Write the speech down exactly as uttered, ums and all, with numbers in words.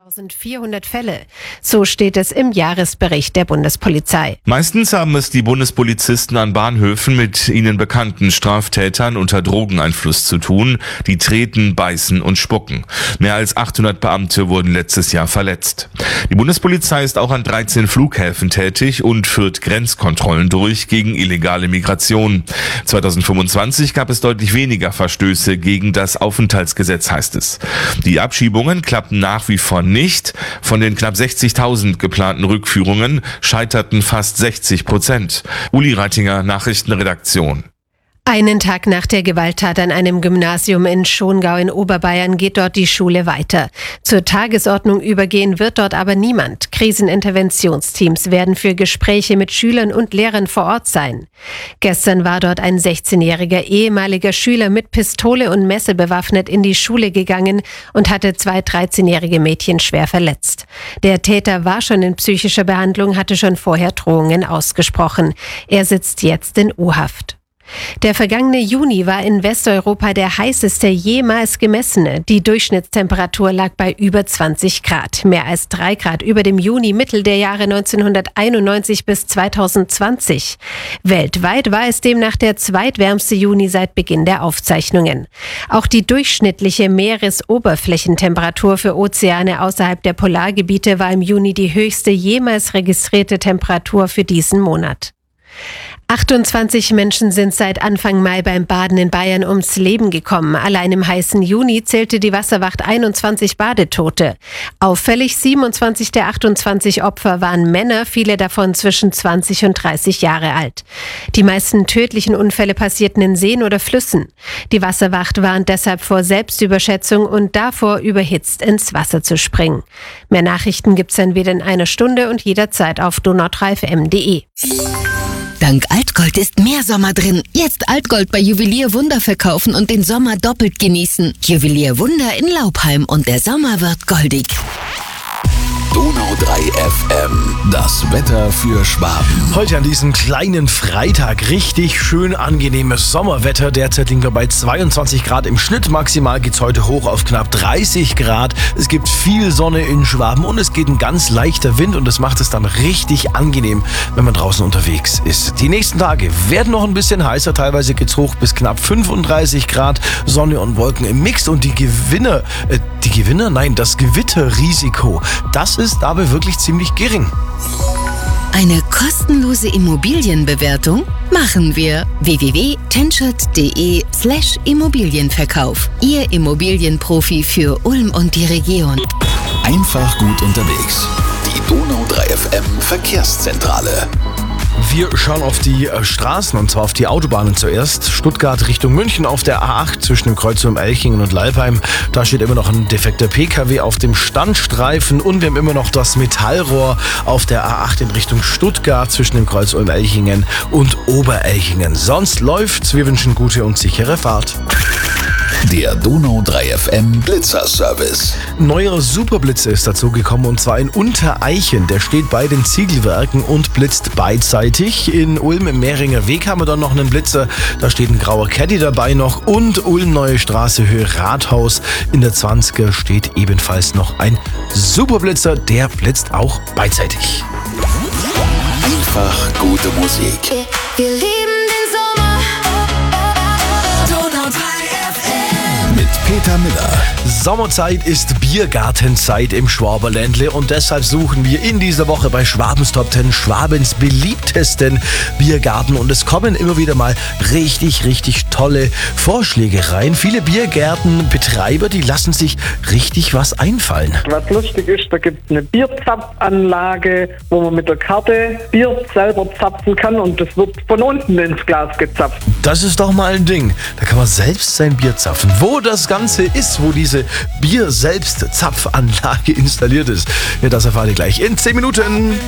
vierhundert Fälle. So steht es im Jahresbericht der Bundespolizei. Meistens haben es die Bundespolizisten an Bahnhöfen mit ihnen bekannten Straftätern unter Drogeneinfluss zu tun, die treten, beißen und spucken. Mehr als achthundert Beamte wurden letztes Jahr verletzt. Die Bundespolizei ist auch an dreizehn Flughäfen tätig und führt Grenzkontrollen durch gegen illegale Migration. zweitausendfünfundzwanzig gab es deutlich weniger Verstöße gegen das Aufenthaltsgesetz, heißt es. Die Abschiebungen klappen nach wie vor nicht. Nicht. Von den knapp sechzigtausend geplanten Rückführungen scheiterten fast sechzig Prozent. Uli Reitinger, Nachrichtenredaktion. Einen Tag nach der Gewalttat an einem Gymnasium in Schongau in Oberbayern geht dort die Schule weiter. Zur Tagesordnung übergehen wird dort aber niemand. Kriseninterventionsteams werden für Gespräche mit Schülern und Lehrern vor Ort sein. Gestern war dort ein sechzehnjähriger ehemaliger Schüler mit Pistole und Messer bewaffnet in die Schule gegangen und hatte zwei dreizehnjährige Mädchen schwer verletzt. Der Täter war schon in psychischer Behandlung, hatte schon vorher Drohungen ausgesprochen. Er sitzt jetzt in U-Haft. Der vergangene Juni war in Westeuropa der heißeste jemals gemessene. Die Durchschnittstemperatur lag bei über zwanzig Grad, mehr als drei Grad über dem Juni-Mittel der Jahre neunzehnhunderteinundneunzig bis zweitausendzwanzig. Weltweit war es demnach der zweitwärmste Juni seit Beginn der Aufzeichnungen. Auch die durchschnittliche Meeresoberflächentemperatur für Ozeane außerhalb der Polargebiete war im Juni die höchste jemals registrierte Temperatur für diesen Monat. achtundzwanzig Menschen sind seit Anfang Mai beim Baden in Bayern ums Leben gekommen. Allein im heißen Juni zählte die Wasserwacht einundzwanzig Badetote. Auffällig, siebenundzwanzig der achtundzwanzig Opfer waren Männer, viele davon zwischen zwanzig und dreißig Jahre alt. Die meisten tödlichen Unfälle passierten in Seen oder Flüssen. Die Wasserwacht warnt deshalb vor Selbstüberschätzung und davor, überhitzt ins Wasser zu springen. Mehr Nachrichten gibt's dann wieder in einer Stunde und jederzeit auf donau drei f m punkt d e. Dank Altgold ist mehr Sommer drin. Jetzt Altgold bei Juwelier Wunder verkaufen und den Sommer doppelt genießen. Juwelier Wunder in Laubheim und der Sommer wird goldig. Donau drei F M, das Wetter für Schwaben. Heute an diesem kleinen Freitag richtig schön angenehmes Sommerwetter. Derzeit liegen wir bei zweiundzwanzig Grad im Schnitt. Maximal geht's heute hoch auf knapp dreißig Grad. Es gibt viel Sonne in Schwaben und es geht ein ganz leichter Wind und das macht es dann richtig angenehm, wenn man draußen unterwegs ist. Die nächsten Tage werden noch ein bisschen heißer. Teilweise geht's hoch bis knapp fünfunddreißig Grad. Sonne und Wolken im Mix und die Gewinner, äh, die Gewinner? Nein, das Gewitterrisiko, das ist aber wirklich ziemlich gering. Eine kostenlose Immobilienbewertung machen wir. w w w punkt tenschert punkt d e slash Immobilienverkauf. Ihr Immobilienprofi für Ulm und die Region. Einfach gut unterwegs. Die Donau drei F M Verkehrszentrale. Wir schauen auf die Straßen und zwar auf die Autobahnen zuerst. Stuttgart Richtung München auf der A acht zwischen dem Kreuz um Elchingen und Leipheim. Da steht immer noch ein defekter P K W auf dem Standstreifen und wir haben immer noch das Metallrohr auf der A acht in Richtung Stuttgart zwischen dem Kreuz um Elchingen und Oberelchingen. Sonst läuft's. Wir wünschen gute und sichere Fahrt. Der Donau drei F M Blitzerservice. Neuer Superblitzer ist dazu gekommen und zwar in Untereichen. Der steht bei den Ziegelwerken und blitzt beidseitig. In Ulm im Mehringer Weg haben wir dann noch einen Blitzer. Da steht ein grauer Caddy dabei noch und Ulm Neue Straße Höhe Rathaus. In der zwanziger steht ebenfalls noch ein Superblitzer. Der blitzt auch beidseitig. Einfach gute Musik. Wir lieben den Sommer. Donau drei F M. Mit Peter Miller. Sommerzeit ist Biergartenzeit im Schwaberländle und deshalb suchen wir in dieser Woche bei Schwabens Top zehn Schwabens beliebtesten Biergarten und es kommen immer wieder mal richtig, richtig tolle Vorschläge rein. Viele Biergärtenbetreiber, die lassen sich richtig was einfallen. Was lustig ist, da gibt es eine Bierzapfanlage, wo man mit der Karte Bier selber zapfen kann und das wird von unten ins Glas gezapft. Das ist doch mal ein Ding. Da kann man selbst sein Bier zapfen. Wo das Ganze ist, wo diese Bier-Selbst-Zapfanlage installiert ist. Ja, das erfahrt ihr gleich in zehn Minuten.